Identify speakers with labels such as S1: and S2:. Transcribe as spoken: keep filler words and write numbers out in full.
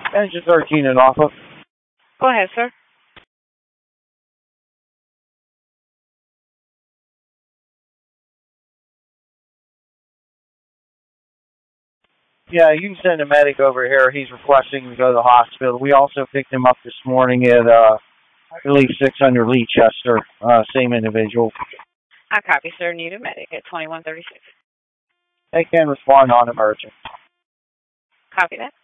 S1: Engine thirteen and Norfolk.
S2: Go ahead, sir.
S1: Yeah, you can send a medic over here. He's requesting to go to the hospital. We also picked him up this morning at, uh, I believe, six hundred Leicester. Uh, same individual.
S2: I copy, sir. Need a medic at twenty-one thirty-six.
S1: They can respond on emergency.
S2: Copy that.